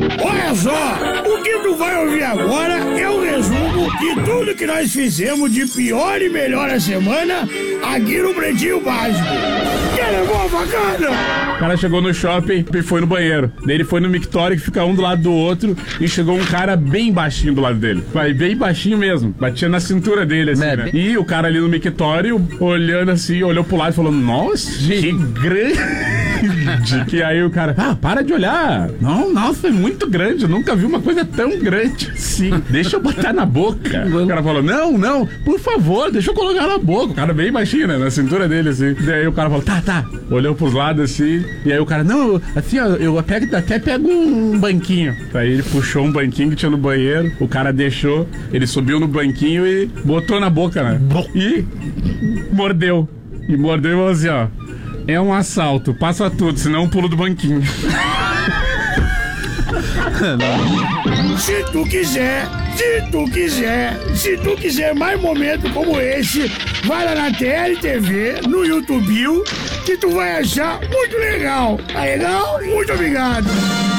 Olha só, o que tu vai ouvir agora é o resumo de tudo que nós fizemos de pior e melhor a semana aqui no Pretinho Básico. Que levou a facada? O cara chegou no shopping e foi no banheiro. Daí ele foi no mictório que fica um do lado do outro e chegou um cara bem baixinho do lado dele. Vai bem baixinho mesmo. Batia na cintura dele, assim, né? E o cara ali no mictório, olhando assim, olhou pro lado e falou, nossa, que grande. Que aí o cara, para de olhar. Não, nossa, é muito grande. Eu nunca vi uma coisa tão grande assim. Deixa eu botar na boca. O cara falou, não, por favor, deixa eu colocar na boca. O cara bem baixinho, né? Na cintura dele, assim. Daí o cara falou, tá. Olhou pros lados assim. E aí o cara, não, assim, ó, eu até pego um banquinho. Aí ele puxou um banquinho que tinha no banheiro. O cara deixou, ele subiu no banquinho e botou na boca, né? E mordeu. E falou assim, ó. É um assalto, passa tudo, senão eu pulo do banquinho. Se tu quiser mais momentos como esse, vai lá na TLTV, no YouTube, que tu vai achar muito legal. Tá legal? Muito obrigado.